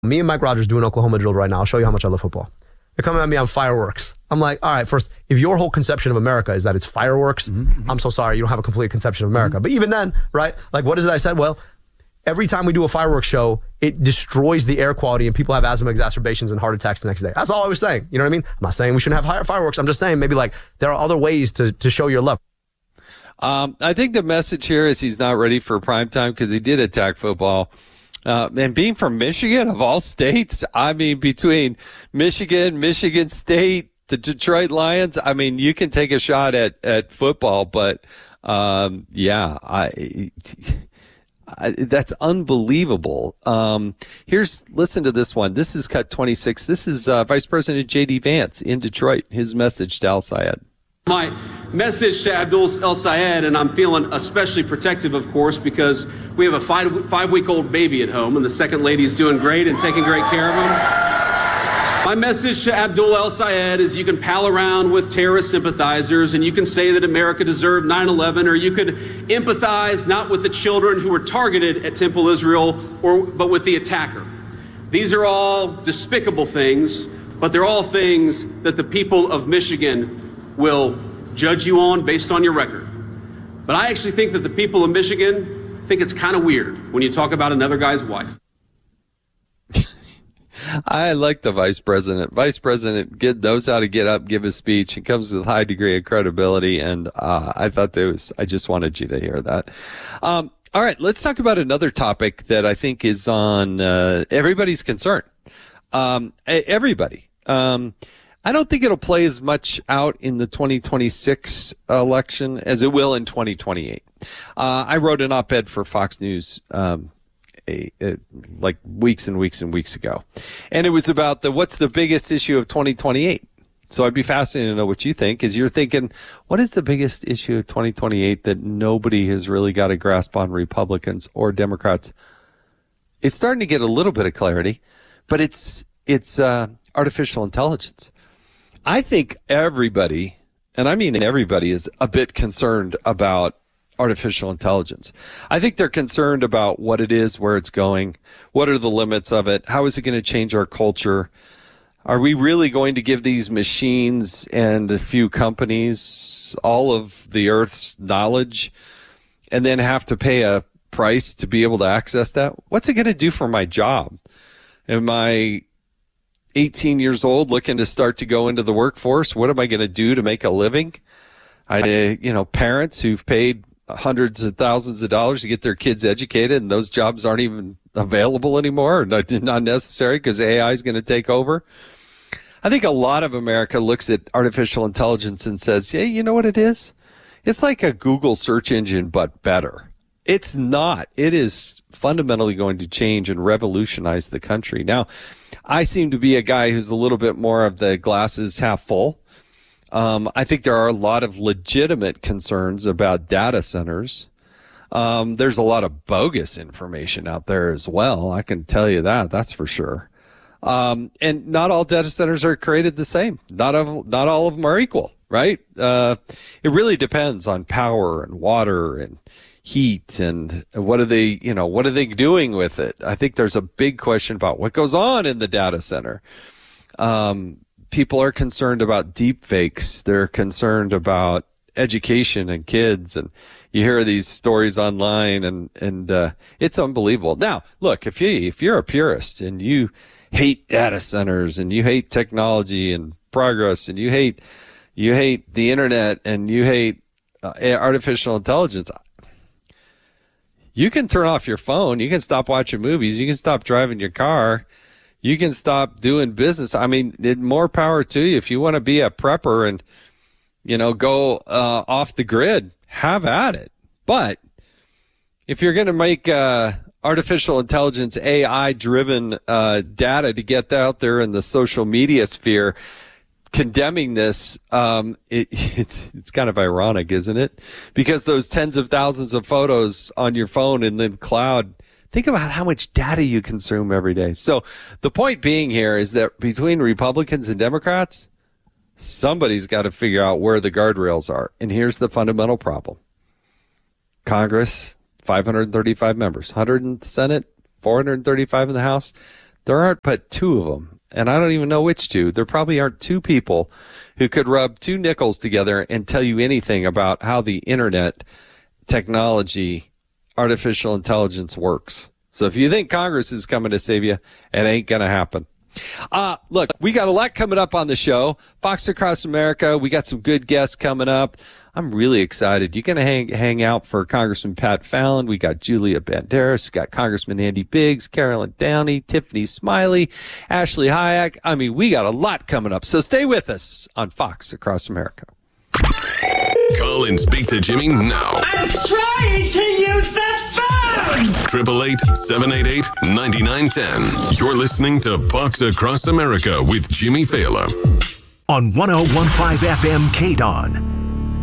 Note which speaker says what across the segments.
Speaker 1: Me and Mike Rogers doing Oklahoma drill right now. I'll show you how much I love football. They're coming at me on fireworks. I'm like, all right, first, if your whole conception of America is that it's fireworks, I'm so sorry, you don't have a complete conception of America. But even then, right, like what is it I said? Well, every time we do a fireworks show, it destroys the air quality and people have asthma exacerbations and heart attacks the next day. That's all I was saying. You know what I mean? I'm not saying we shouldn't have fireworks. I'm just saying maybe like there are other ways to show your love.
Speaker 2: I think the message here is he's not ready for prime time because he did attack football. And being from Michigan, of all states, I mean, between Michigan, Michigan State, the Detroit Lions, I mean, you can take a shot at football, but that's unbelievable. Listen to this one. This is cut 26. This is Vice President J.D. Vance in Detroit. His message to Al Sayed.
Speaker 3: My message to Abdul El Sayed, and I'm feeling especially protective, of course, because we have a five-week-old baby at home, and the second lady's doing great and taking great care of him. My message to Abdul El Sayed is you can pal around with terrorist sympathizers, and you can say that America deserved 9/11, or you could empathize not with the children who were targeted at Temple Israel, but with the attacker. These are all despicable things, but they're all things that the people of Michigan will judge you on based on your record. But I actually think that the people of Michigan think it's kind of weird when you talk about another guy's wife.
Speaker 2: I like the vice president. Vice president knows how to get up, give a speech. It comes with a high degree of credibility, and I thought I just wanted you to hear that. All right, let's talk about another topic that I think is on everybody's concern. Everybody. I don't think it'll play as much out in the 2026 election as it will in 2028. I wrote an op-ed for Fox News like weeks and weeks and weeks ago, and it was about what's the biggest issue of 2028. So I'd be fascinated to know what you think, because you're thinking, what is the biggest issue of 2028 that nobody has really got a grasp on, Republicans or Democrats? It's starting to get a little bit of clarity, but it's artificial intelligence. I think everybody, and I mean everybody, is a bit concerned about artificial intelligence. I think they're concerned about what it is, where it's going, what are the limits of it, how is it going to change our culture? Are we really going to give these machines and a few companies all of the Earth's knowledge and then have to pay a price to be able to access that? What's it going to do for my job? Am I 18 years old looking to start to go into the workforce? What am I going to do to make a living? Parents who've paid hundreds of thousands of dollars to get their kids educated, and those jobs aren't even available anymore, or not necessary because AI is going to take over. I think a lot of America looks at artificial intelligence and says, yeah, you know what it is? It's like a Google search engine, but better. It's not. It is fundamentally going to change and revolutionize the country. Now, I seem to be a guy who's a little bit more of the glasses half full. I think there are a lot of legitimate concerns about data centers. There's a lot of bogus information out there as well. I can tell you that. That's for sure. And not all data centers are created the same. Not all of them are equal, right? It really depends on power and water and heat and what are they doing with it? I think there's a big question about what goes on in the data center. People are concerned about deep fakes. They're concerned about education and kids, and you hear these stories online, and it's unbelievable. Now, look, if you're a purist and you hate data centers and you hate technology and progress and you hate the internet and you hate artificial intelligence, you can turn off your phone. You can stop watching movies. You can stop driving your car. You can stop doing business. I mean, more power to you. If you want to be a prepper and, go off the grid, have at it. But if you're going to make artificial intelligence, AI-driven data to get out there in the social media sphere, condemning this, it's kind of ironic, isn't it? Because those tens of thousands of photos on your phone in the cloud, think about how much data you consume every day. So the point being here is that between Republicans and Democrats, somebody's got to figure out where the guardrails are. And here's the fundamental problem. Congress, 535 members, 100 in the Senate, 435 in the House. There aren't but two of them, and I don't even know which two. There probably aren't two people who could rub two nickels together and tell you anything about how the internet, technology, artificial intelligence works. So if you think Congress is coming to save you, it ain't going to happen. Look, we got a lot coming up on the show. Fox Across America, we got some good guests coming up. I'm really excited. You're going to hang out for Congressman Pat Fallon. We got Julia Banderas. We got Congressman Andy Biggs, Carolyn Downey, Tiffany Smiley, Ashley Hayek. I mean, we got a lot coming up. So stay with us on Fox Across America.
Speaker 4: Call and speak to Jimmy now.
Speaker 5: I'm trying to use the phone.
Speaker 4: 888-788-9910. You're listening to Fox Across America with Jimmy Fallon
Speaker 6: on 101.5 FM KDON.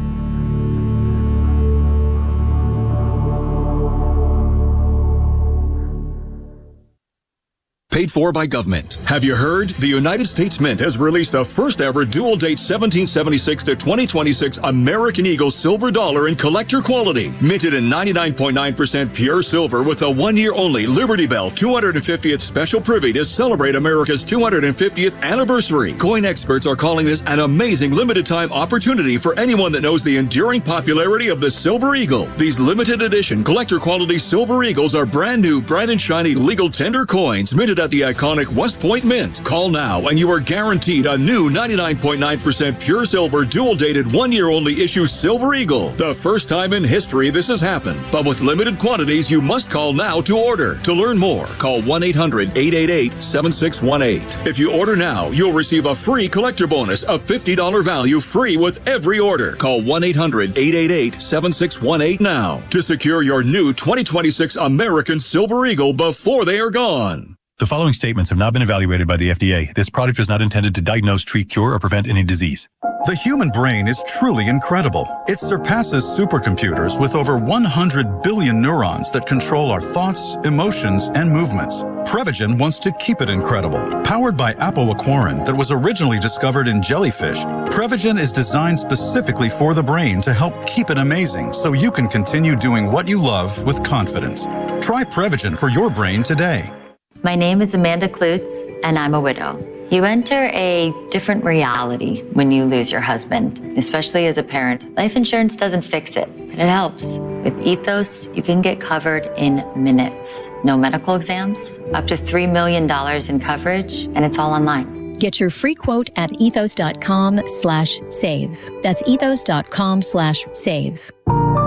Speaker 7: Paid for by government. Have you heard? The United States Mint has released the first ever dual date 1776 to 2026 American Eagle silver dollar in collector quality. Minted in 99.9% pure silver with a 1 year only Liberty Bell 250th special privy to celebrate America's 250th anniversary. Coin experts are calling this an amazing limited time opportunity for anyone that knows the enduring popularity of the Silver Eagle. These limited edition collector quality Silver Eagles are brand new, bright and shiny legal tender coins minted at the iconic West Point Mint. Call now and you are guaranteed a new 99.9% pure silver dual dated 1 year only issue Silver Eagle. The first time in history this has happened, but with limited quantities you must call now to order. To learn more, call 1-800-888-7618. If you order now, you'll receive a free collector bonus of $50 value free with every order. Call 1-800-888-7618 now to secure your new 2026 American Silver Eagle before they are gone.
Speaker 8: The following statements have not been evaluated by the FDA. This product is not intended to diagnose, treat, cure, or prevent any disease.
Speaker 9: The human brain is truly incredible. It surpasses supercomputers with over 100 billion neurons that control our thoughts, emotions, and movements. Prevagen wants to keep it incredible. Powered by apoaquarin that was originally discovered in jellyfish, Prevagen is designed specifically for the brain to help keep it amazing so you can continue doing what you love with confidence. Try Prevagen for your brain today.
Speaker 10: My name is Amanda Klutz, and I'm a widow. You enter a different reality when you lose your husband, especially as a parent. Life insurance doesn't fix it, but it helps. With Ethos, you can get covered in minutes. No medical exams, up to $3 million in coverage, and it's all online.
Speaker 11: Get your free quote at ethos.com/save. That's ethos.com/save.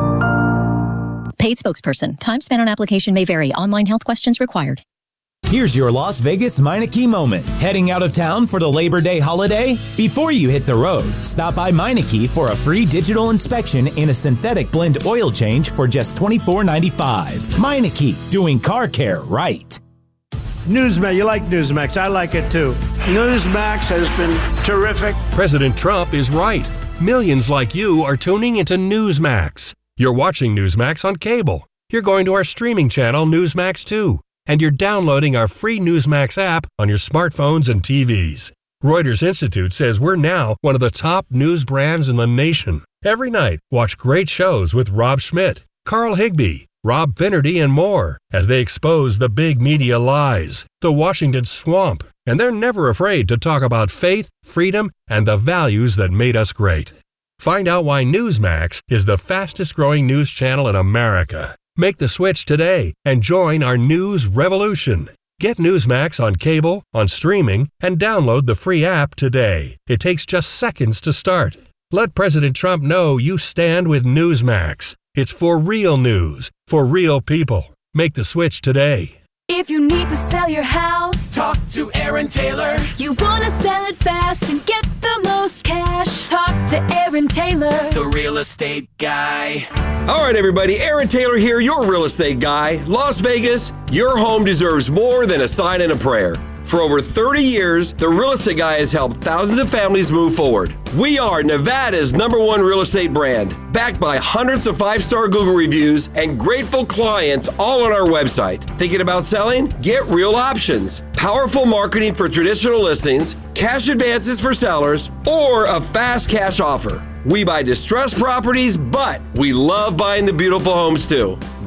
Speaker 11: Paid spokesperson. Time spent on application may vary. Online health questions required.
Speaker 12: Here's your Las Vegas Meineke moment. Heading out of town for the Labor Day holiday? Before you hit the road, stop by Meineke for a free digital inspection and a synthetic blend oil change for just $24.95. Meineke, doing car care right.
Speaker 13: Newsmax, you like Newsmax. I like it too. Newsmax has been terrific.
Speaker 14: President Trump is right. Millions like you are tuning into Newsmax. You're watching Newsmax on cable. You're going to our streaming channel, Newsmax 2. And you're downloading our free Newsmax app on your smartphones and TVs. Reuters Institute says we're now one of the top news brands in the nation. Every night, watch great shows with Rob Schmidt, Carl Higbie, Rob Finnerty, and more as they expose the big media lies, the Washington swamp, and they're never afraid to talk about faith, freedom, and the values that made us great. Find out why Newsmax is the fastest growing news channel in America. Make the switch today and join our news revolution. Get Newsmax on cable, on streaming, and download the free app today. It takes just seconds to start. Let President Trump know you stand with Newsmax. It's for real news, for real people. Make the switch today.
Speaker 15: If you need to sell your house,
Speaker 16: talk to Aaron Taylor.
Speaker 15: You want to sell it fast and get the most cash, talk to Aaron Taylor,
Speaker 16: the real estate guy.
Speaker 17: All right, everybody, Aaron Taylor here, your real estate guy. Las Vegas, your home deserves more than a sign and a prayer. For over 30 years, the Real Estate Guy has helped thousands of families move forward. We are Nevada's #1 real estate brand, backed by hundreds of 5-star Google reviews and grateful clients all on our website. Thinking about selling? Get real options. Powerful marketing for traditional listings, cash advances for sellers, or a fast cash offer. We buy distressed properties, but we love buying the beautiful homes too.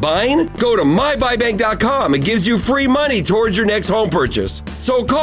Speaker 17: buying? Go to mybuybank.com. It gives you free money towards your next home purchase. So call